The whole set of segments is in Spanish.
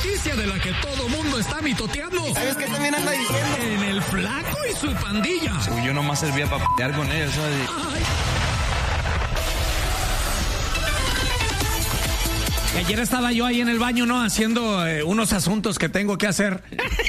noticia de la que todo mundo está mitoteando. ¿Sabes qué también anda diciendo? En el Flaco y su pandilla. Uy, yo nomás servía para pelear con ellos, ¿sabes? Ay. Ayer estaba yo ahí en el baño, ¿no? Haciendo unos asuntos que tengo que hacer.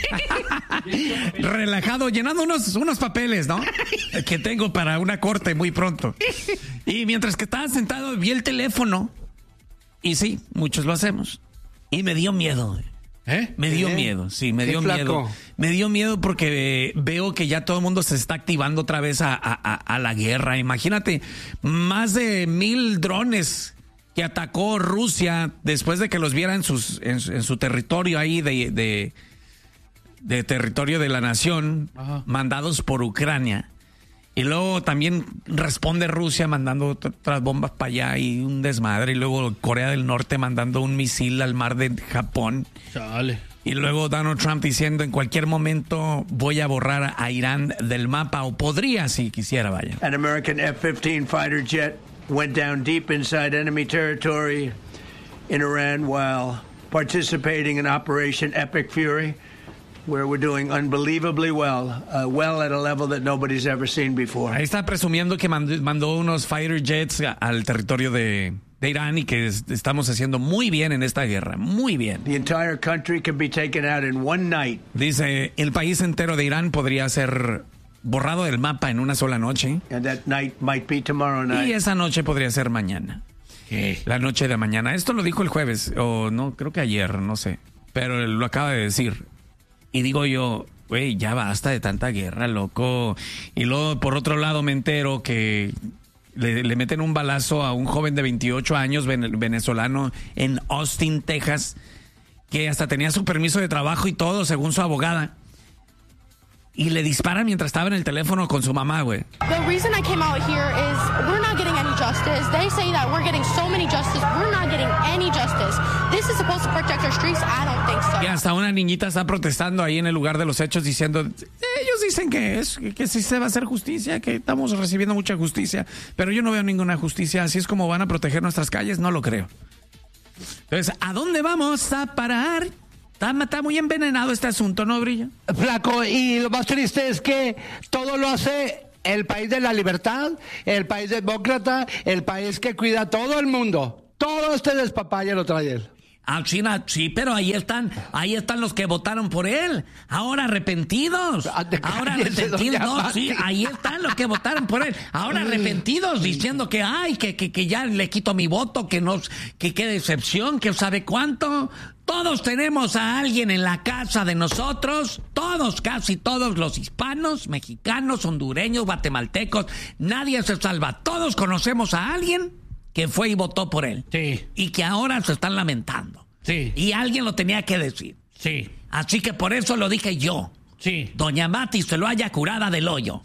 Relajado, llenando unos papeles, ¿no? Que tengo para una corte muy pronto. Y mientras que estaba sentado, vi el teléfono. Y sí, muchos lo hacemos. Y me dio miedo. Me dio miedo, sí, me dio miedo. Me dio miedo porque veo que ya todo el mundo se está activando otra vez a la guerra. Imagínate, más de 1,000 drones que atacó Rusia después de que los viera en su territorio ahí de territorio de la nación, mandados por Ucrania. Y luego también responde Rusia mandando otras bombas para allá y un desmadre. Y luego Corea del Norte mandando un misil al mar de Japón. Chale. Y luego Donald Trump diciendo en cualquier momento voy a borrar a Irán del mapa, o podría si quisiera, vaya. An American F-15 fighter jet went down deep inside enemy territory in Iran while participating in Operation Epic Fury, where we're doing unbelievably well at a level that nobody's ever seen before. Ahí está presumiendo que mandó unos fighter jets al territorio de Irán y que estamos haciendo muy bien en esta guerra, muy bien. The entire country can be taken out in one night. Dice, el país entero de Irán podría ser borrado del mapa en una sola noche. And that night might be tomorrow night. Y esa noche podría ser mañana. ¿Qué? La noche de mañana. Esto lo dijo el jueves, o no, creo que ayer, no sé. Pero lo acaba de decir. Y digo yo, güey, ya basta de tanta guerra, loco. Y luego, por otro lado, me entero que le meten un balazo a un joven de 28 años venezolano en Austin, Texas, que hasta tenía su permiso de trabajo y todo, según su abogada. Y le disparan mientras estaba en el teléfono con su mamá, güey. The reason I came out here is we're not getting any justice. They say that we're getting so many justice. We're not getting any justice. This is supposed to protect our streets. I don't think so. Y hasta una niñita está protestando ahí en el lugar de los hechos diciendo, ellos dicen que sí se va a hacer justicia, que estamos recibiendo mucha justicia, pero yo no veo ninguna justicia. Así es como van a proteger nuestras calles, no lo creo. Entonces, ¿a dónde vamos a parar? Está muy envenenado este asunto, ¿no, Brillo? Flaco, y lo más triste es que todo lo hace el país de la libertad, el país demócrata, el país que cuida a todo el mundo. Todo este despapalle lo trae él. Ah, China, sí, pero ahí están los que votaron por él. Ahora arrepentidos. Ahora arrepentidos. No, sí, ahí están los que votaron por él. Ahora arrepentidos, diciendo que que ya le quito mi voto, que qué decepción, que sabe cuánto. Todos tenemos a alguien en la casa de nosotros, todos, casi todos los hispanos, mexicanos, hondureños, guatemaltecos, nadie se salva. Todos conocemos a alguien que fue y votó por él. Sí. Y que ahora se están lamentando. Sí. Y alguien lo tenía que decir. Sí. Así que por eso lo dije yo. Sí. Doña Mati se lo haya curada del hoyo.